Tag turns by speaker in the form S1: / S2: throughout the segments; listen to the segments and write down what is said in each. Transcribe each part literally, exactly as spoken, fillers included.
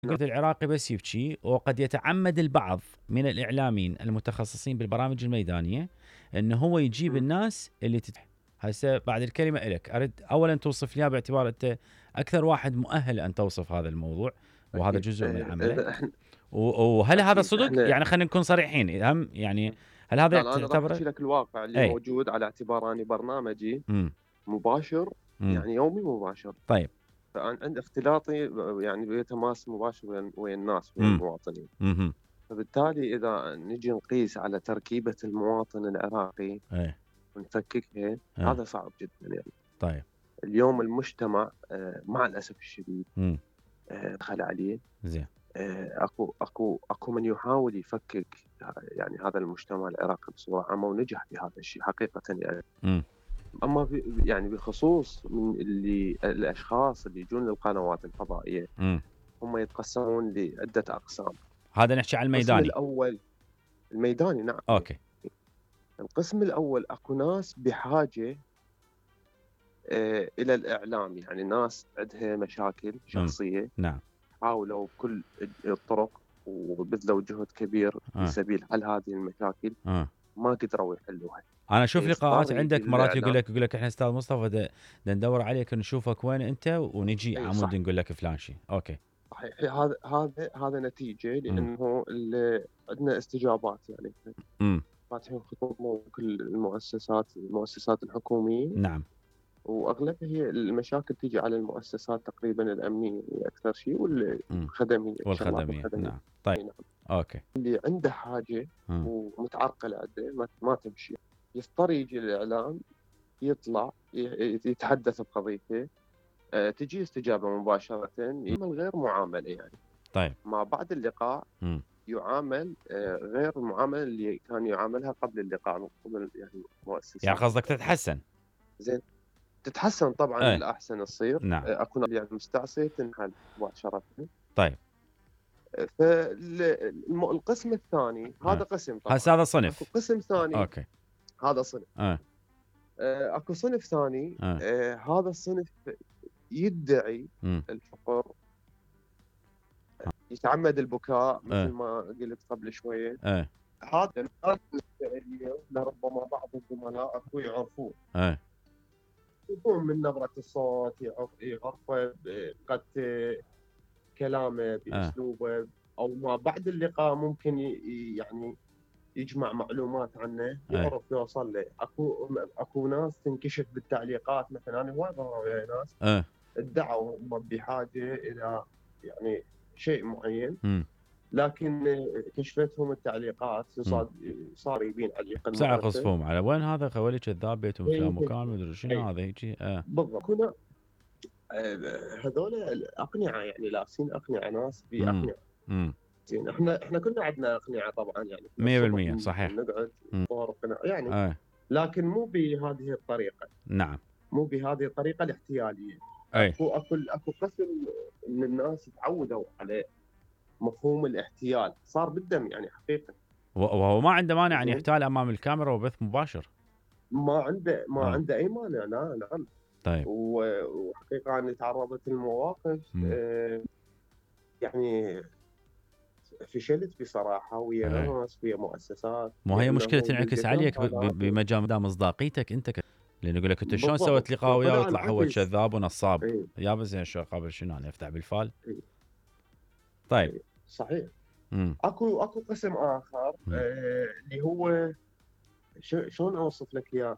S1: قلت العراقي بس يبكي، وقد يتعمد البعض من الإعلاميين المتخصصين بالبرامج الميدانية أنه هو يجيب
S2: م.
S1: الناس اللي تت... هسه بعد الكلمة إلك أرد أولا توصف لي باعتبار أنت أكثر واحد مؤهل أن توصف هذا الموضوع، وهذا
S2: أكيد.
S1: جزء من
S2: إيه،
S1: عملك.
S2: إذا إحنا
S1: و- وهل هذا
S2: أكيد
S1: صدق؟
S2: إحنا
S1: يعني خلينا نكون صريحين هم، يعني هل هذا
S2: لا لا، أنا راح
S1: تعتبره؟
S2: أحكي لك الواقع اللي
S1: أي.
S2: موجود على اعتبار أني برنامجي
S1: امم
S2: مباشر،
S1: امم
S2: يعني يومي مباشر.
S1: طيب.
S2: فأنا عندي اختلاطي يعني بيتماس مباشر ويا ويا الناس ويا
S1: امم
S2: المواطنين.
S1: امم
S2: فبالتالي إذا نجي نقيس على تركيبة المواطن العراقي
S1: اي.
S2: ونفككها،
S1: اه.
S2: هذا صعب جدا يعني.
S1: طيب.
S2: اليوم المجتمع آه، مع الأسف الشديد
S1: امم
S2: آه، دخل عليه.
S1: زين.
S2: آه، اكو اكو اكو من يحاول يفكك يعني هذا المجتمع العراقي بصوره عامه، ونجح في هذا الشيء حقيقه يعني.
S1: امم
S2: اما ب- يعني بخصوص من اللي الاشخاص اللي يجون للقنوات الفضائيه،
S1: امم
S2: هم يتقسمون لعده اقسام.
S1: هذا نحكي على
S2: القسم
S1: الميداني.
S2: الاول الميداني، نعم.
S1: اوكي.
S2: القسم الاول اكو ناس بحاجه آه، الى الاعلام، يعني ناس عندها مشاكل
S1: امم
S2: شخصيه،
S1: نعم.
S2: حاولوا بكل الطرق وبذلوا جهد كبير في
S1: اه.
S2: سبيل حل هذه المشاكل،
S1: اه.
S2: ما قدروا يحلوها.
S1: انا اشوف لقاءات
S2: فيضطر يجي
S1: عندك مرات يقول
S2: الاعلام.
S1: لك يقول لك احنا استاذ مصطفى دا, دا ندور عليك نشوفك وين انت ونجي
S2: اي
S1: عمود
S2: صح،
S1: نقول لك فلان شيء. اوكي.
S2: صحيح. هذا هذا هذا نتيجه
S1: امم
S2: لانه ال- عندنا استجابات، يعني
S1: امم
S2: فاتحين خطوط مع كل المؤسسات المؤسسات الحكوميه،
S1: نعم.
S2: واغلبها هي المشاكل تيجي على المؤسسات تقريبا الامنيه اكثر شيء،
S1: امم
S2: والخدميه، الشغلات
S1: والخدميه.
S2: الخدميه.
S1: نعم. طيب.
S2: نعم.
S1: اوكي.
S2: اللي عنده حاجه
S1: امم
S2: ومتعرقل عنده ما, ما تمشي، يضطر يجي الاعلام، يطلع ي- يتحدث بقضيته، آه، تجي استجابة مباشرة، يعمل غير معاملة يعني.
S1: طيب.
S2: ما بعد اللقاء
S1: امم
S2: يعامل آه، غير المعاملة اللي كان يعاملها قبل اللقاء من قبل يعني
S1: يعني
S2: المؤسسات.
S1: قصدك تتحسن.
S2: زين، تتحسن طبعا
S1: ايه.
S2: الأحسن تصير،
S1: نعم.
S2: آه، أكون يعني مستعصي تنحل مباشرة.
S1: طيب.
S2: فالقسم الثاني هذا
S1: اه.
S2: قسم
S1: هسه
S2: طبعا.
S1: هذا
S2: اكو
S1: صنف.
S2: قسم ثاني،
S1: اوكي.
S2: هذا صنف.
S1: اه.
S2: آه، اكو صنف ثاني،
S1: اه.
S2: آه، هذا الصنف يدعي
S1: امم
S2: الفقر، يتعمد البكاء مثل
S1: اه.
S2: ما قلت قبل شويه.
S1: اه.
S2: هذا الناس الفعليه لربما بعض الزملاء اكو يعرفون
S1: اه.
S2: يعرفون من نبره الصوت، يعرف يعرفه بقد كلامه
S1: اه.
S2: باسلوبه، او ما بعد اللقاء ممكن ي- يعني يجمع معلومات عنه،
S1: اه.
S2: يعرف يوصل له. اكو اكو ناس تنكشف بالتعليقات، مثلا انا هواي ضرر ويا ناس
S1: اه.
S2: ادعوا هم بحاجه الى يعني شيء معين،
S1: امم
S2: لكن كشفتهم التعليقات
S1: امم
S2: صار صار يبين عليق
S1: ساعة
S2: المراسل.
S1: قصفهم على وين هذا خوالي كذاب بيتهم فلان
S2: إيه،
S1: مكان مدري شنو
S2: إيه،
S1: هذا هيجي. اه.
S2: بالضبط. هنا آه، هذول الاقنعه، يعني لابسين اقنعه، ناس
S1: امم
S2: باقنعه.
S1: امم
S2: زين، احنا احنا كلنا عندنا اقنعه طبعا، يعني احنا
S1: مية
S2: الصبح
S1: بالمية صحيح.
S2: نقعد
S1: امم
S2: نطور قناع يعني،
S1: اه.
S2: لكن مو بهذه الطريقه،
S1: نعم.
S2: مو بهذه الطريقه الاحتياليه.
S1: اي.
S2: اكو اكو اكو قسم من الناس تعودوا على مفهوم الاحتيال، صار بالدم يعني حقيقه.
S1: وهو ما عنده مانع ان
S2: زين،
S1: يحتال امام الكاميرا وبث مباشر.
S2: ما عنده ما
S1: اه.
S2: عنده اي مانع. نعم، نعم.
S1: طيب.
S2: و- وحقيقه اني تعرضت لمواقف
S1: امم
S2: آه، يعني فشلت بصراحه ويا
S1: اي.
S2: ناس ويا مؤسسات،
S1: مو هي مشكلة
S2: لانه
S1: تنعكس
S2: للاسف
S1: عليك ب-
S2: هذا
S1: ب- بمجال مصداقيتك انت ك... لان يقول لك انت شلون
S2: بالضبط.
S1: سويت لقاء وياه
S2: فبدا
S1: ويطلع هو
S2: انعكس.
S1: كذاب ونصاب.
S2: اي،
S1: يا بس زين شو قبل شنو انا افتح بالفال.
S2: اي،
S1: طيب.
S2: اي، صحيح.
S1: امم
S2: اكو اكو قسم اخر آه اللي هو ش- شلون اوصف لك اياه،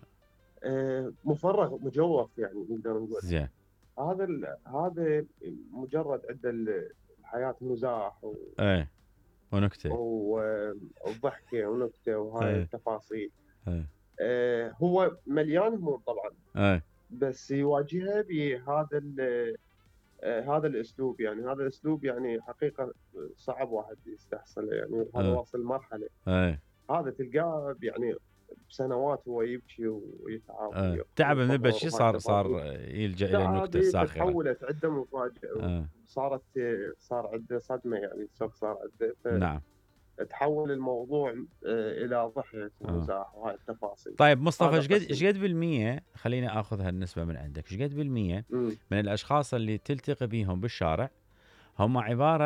S2: آه مفرغ مجوف يعني نقدر نقول.
S1: زين.
S2: هذا ال- هذا مجرد عنده ال- الحياه مزاح و-
S1: اي. ونكتة.
S2: و- وضحكه ونكته وهاي
S1: اي.
S2: التفاصيل.
S1: اي.
S2: آه هو مليان هموم طبعا،
S1: اي.
S2: بس يواجهها بهذا ال- آه هذا الاسلوب، يعني هذا الاسلوب يعني حقيقه صعب واحد يستحصله، يعني هذا
S1: اي.
S2: واصل مرحله.
S1: اي.
S2: هذا تلقاه يعني بسنوات هو يبكي ويتعب
S1: اي.
S2: ويقضي
S1: تعب من
S2: القبر
S1: البكي
S2: وهاي
S1: صار
S2: التفاصيل.
S1: صار يلجأ الى
S2: لا،
S1: النكتة
S2: هذه
S1: الساخرة.
S2: تحولت عده مفاجأة،
S1: اي.
S2: صارت صار عنده صدمة، يعني الشخص صار عنده،
S1: نعم.
S2: فتحول الموضوع آه، إلى ضحك
S1: اه.
S2: ومزاح وهاي التفاصيل.
S1: طيب مصطفى،
S2: هذا
S1: ايش قد ايش
S2: قسم.
S1: قد بالمية، خليني اخذ هالنسبة من عندك، ايش قد بالمية
S2: مم.
S1: من الاشخاص اللي تلتقي بيهم بالشارع هم عبارة